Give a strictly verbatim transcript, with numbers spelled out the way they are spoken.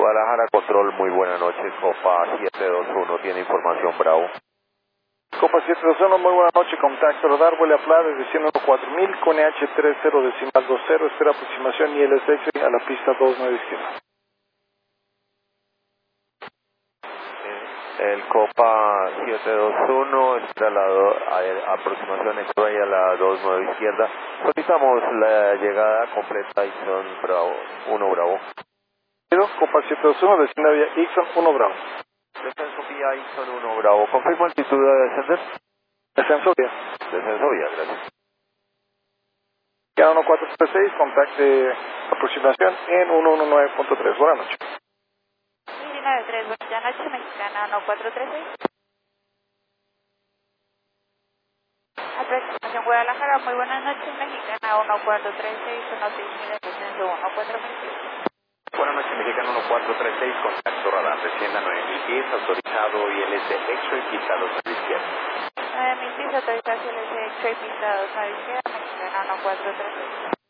Guadalajara, control, muy buena noche. Copa siete dos uno, tiene información, Bravo. Copa siete dos uno, muy buena noche, contacto radar, vuela a Fla desde ciento cuatro mil con E H treinta decimal veinte, espera aproximación y L S X a la pista dos nueve izquierda. El Copa siete dos uno, está a la do, a, aproximación X-Ray a la dos nueve izquierda. Solicitamos la llegada completa Ixon Bravo, uno Bravo. Copa siete dos uno, desciende vía Ixon uno Bravo. Descenso vía Ixon uno Bravo. ¿Confirma altitud de descender? Descenso vía. Descenso vía, gracias. Ya uno cuatro tres seis, contacte aproximación en ciento diecinueve punto tres. Buenas noches. diecinueve tres, buenas noches, mexicana uno cuatro tres seis. Aproximación Guadalajara, muy buenas noches, mexicana uno cuatro tres seis, uno seis mil, descenso uno cuatro mil. Buenas noches, mexicano uno cuatro tres seis, contacto radar, descienda nueve mil pies, autorizado I L S X-Ray, pista dos a la izquierda. nueve mil pies, autorización I L S X-Ray, pista dos a la izquierda, mexicana uno cuatro tres seis.